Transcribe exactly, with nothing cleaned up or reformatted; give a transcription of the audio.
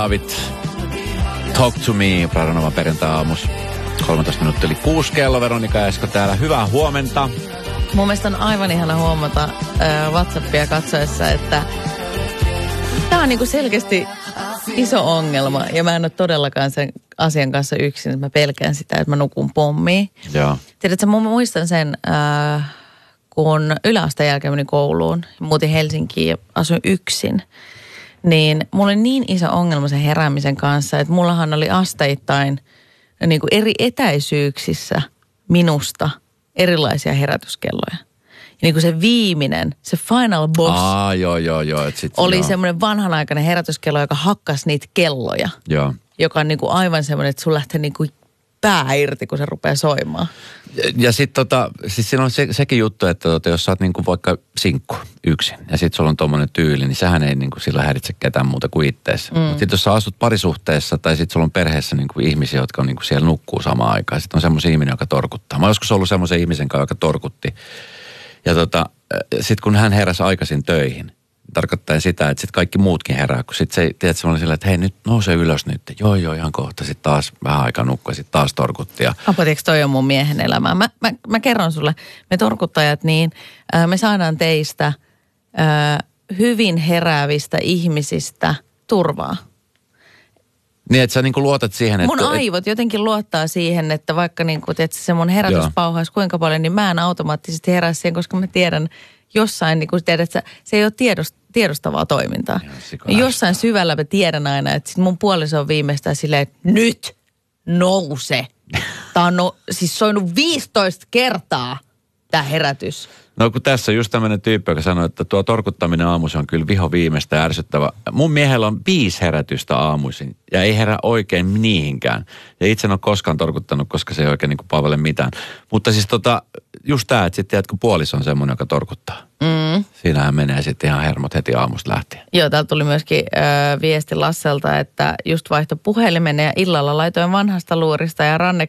David, Talk to me, Radionova perjantai-aamus. kolmetoista minuuttia yli kuusi kello, Veronika Esko täällä. Hyvää huomenta. Mun mielestä on aivan ihana huomata äh, WhatsAppia katsoessa, että tää on niinku selkeästi iso ongelma. Ja mä en ole todellakaan sen asian kanssa yksin. Mä pelkään sitä, että mä nukun pommiin. Joo. Tiedätkö, mä muistan sen, äh, kun yläasteen jälkeen menin kouluun. Muutin Helsinkiin ja asuin yksin. Niin mulla oli niin iso ongelma sen heräämisen kanssa, että mullahan oli asteittain niin kuin eri etäisyyksissä minusta erilaisia herätyskelloja. Ja niin kuin se viimeinen, se final boss, Aa, joo, joo, joo, et sit, oli joo. semmoinen vanhanaikainen herätyskello, joka hakkasi niitä kelloja. Joo. Joka on niin kuin aivan semmoinen, että sun lähtee niin kuin pää irti, kun se rupeaa soimaan. Ja, ja sitten tota, siis siinä on se, sekin juttu, että tota, jos sä oot niinku vaikka sinkku yksin ja sit sulla on tommonen tyyli, niin sähän ei niinku sillä häiritse ketään muuta kuin itteessä. Mm. Mutta sit jos sä asut parisuhteessa tai sit sulla on perheessä niinku ihmisiä, jotka on niinku siellä nukkuu samaan aikaan, sit on semmoisen ihminen, joka torkuttaa. Mä oon joskus ollut semmoisen ihmisen kanssa, joka torkutti. Ja tota, sit kun hän heräsi aikaisin töihin, tarkoittaa sitä, että sitten kaikki muutkin herää, kun sitten se, tiedät, se oli sillä, että hei nyt nouse ylös nyt. Joo, joo, ihan kohta. Sitten taas vähän aikaa nukkua, sitten taas torkutti. Ja... Apotieksi toi on mun miehen elämää. Mä, mä, mä kerron sulle, me torkuttajat, niin äh, me saadaan teistä äh, hyvin heräävistä ihmisistä turvaa. Niin, että sä niinku luotat siihen, että... Mun aivot jotenkin luottaa siihen, että vaikka niinku, tiedätkö, se mun herätys pauhaisi kuinka paljon, niin mä en automaattisesti herää siihen, koska mä tiedän jossain, niin kuin tiedät, että se ei ole tiedost, tiedostavaa toimintaa. Jossain syvällä mä tiedän aina, että sit mun puoliso on viimeistään silleen, että nyt nouse. Tää on no, siis soinut viisitoista kertaa tää herätys. No kun tässä on just tämmöinen tyyppi, joka sanoi, että tuo torkuttaminen aamuisin on kyllä viho viimeistä ja ärsyttävä. Mun miehellä on viisi herätystä aamuisin ja ei herää oikein niihinkään. Ja itse en ole koskaan torkuttanut, koska se ei oikein niin kuin palvele mitään. Mutta siis tota, just tää, että sitten tiedät, kun puoliso on semmoinen, joka torkuttaa. Mm. Siinähän menee sitten ihan hermot heti aamusta lähtien. Joo, täältä tuli myöskin äh, viesti Lasselta, että just vaihto puhelimen ja illalla laitoin vanhasta luurista ja ranne